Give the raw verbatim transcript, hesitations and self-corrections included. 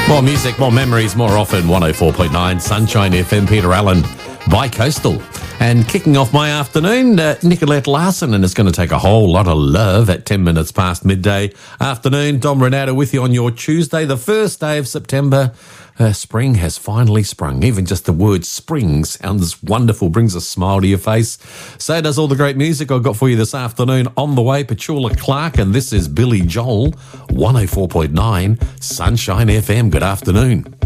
More music, more memories, more often. one oh four point nine Sunshine F M, Peter Allen, Bi-Coastal. And kicking off my afternoon, uh, Nicolette Larson, and it's going to take a whole lot of love at ten minutes past midday afternoon. Dom Renato with you on your Tuesday, the first day of September. Uh, spring has finally sprung. Even just the word spring sounds wonderful, brings a smile to your face. So does all the great music I've got for you this afternoon. On the way, Petula Clark, and this is Billy Joel, one oh four point nine Sunshine F M. Good afternoon.